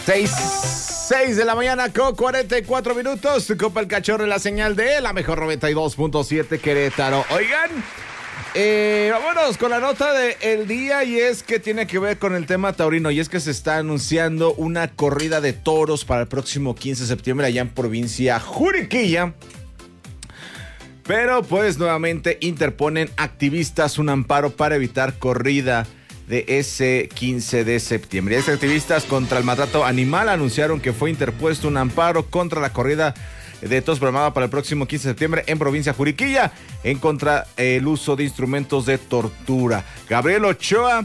6 de la mañana con 44 minutos. Copa el Cachorro en la señal de la mejor 92.7 Querétaro. Oigan, vámonos con la nota del día, y es que tiene que ver con el tema taurino, y es que se está anunciando una corrida de toros para el próximo 15 de septiembre allá en provincia Juriquilla. Pero pues nuevamente interponen activistas un amparo para evitar corrida de ese 15 de septiembre. Y estos activistas contra el maltrato animal anunciaron que fue interpuesto un amparo contra la corrida de toros programada para el próximo 15 de septiembre en provincia Juriquilla, en contra el uso de instrumentos de tortura. Gabriel Ochoa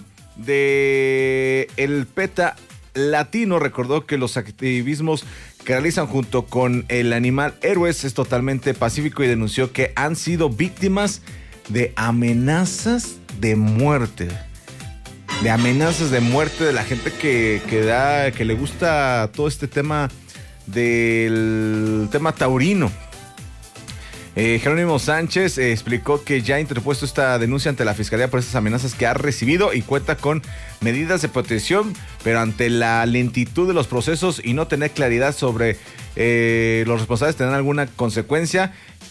de El PETA Latino recordó que los activismos que realizan junto con el animal Héroes es totalmente pacífico, y denunció que han sido víctimas de amenazas de muerte. De amenazas de muerte de la gente que le gusta todo este tema del tema taurino. Jerónimo Sánchez explicó que ya ha interpuesto esta denuncia ante la Fiscalía por estas amenazas que ha recibido y cuenta con medidas de protección, pero ante la lentitud de los procesos y no tener claridad sobre los responsables tener alguna consecuencia,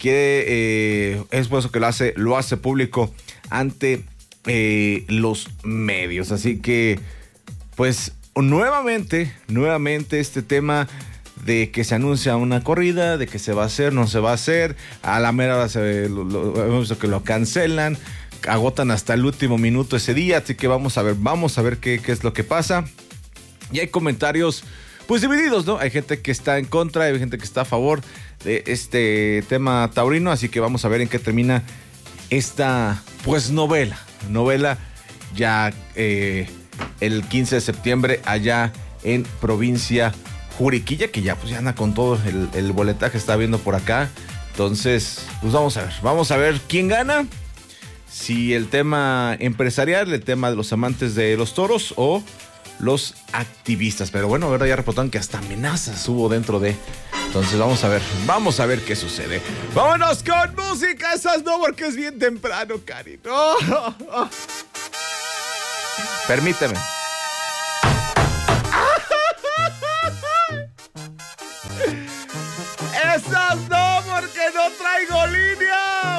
que es por eso que lo hace público ante los medios. Así que pues nuevamente este tema de que se anuncia una corrida, de que se va a hacer, no se va a hacer, a la mera hora hemos visto que lo cancelan, agotan hasta el último minuto ese día, así que vamos a ver qué es lo que pasa. Y hay comentarios pues divididos, ¿no? Hay gente que está en contra, hay gente que está a favor de este tema taurino, así que vamos a ver en qué termina esta pues novela ya el 15 de septiembre allá en provincia Juriquilla, que ya anda con todo el boletaje, está viendo por acá. Entonces pues vamos a ver quién gana, si el tema empresarial, el tema de los amantes de los toros o los activistas. Pero bueno, ahora ya reportaron que hasta amenazas hubo dentro de. Entonces vamos a ver qué sucede. Vámonos con música, esas no, porque es bien temprano, Cari. No. Permíteme. Esas no, porque no traigo línea.